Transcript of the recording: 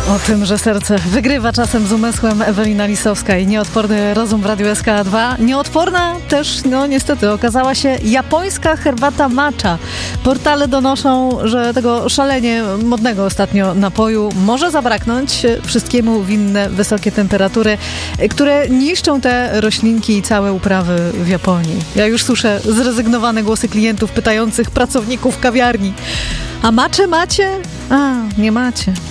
O tym, że serce wygrywa czasem z umysłem, Ewelina Lisowska i nieodporny rozum w Radiu SK2. Nieodporna też, niestety, okazała się japońska herbata matcha. Portale donoszą, że tego szalenie modnego ostatnio napoju może zabraknąć. Wszystkiemu winne wysokie temperatury, które niszczą te roślinki i całe uprawy w Japonii. Ja już słyszę zrezygnowane głosy klientów pytających pracowników kawiarni. A matchę macie? A, nie macie.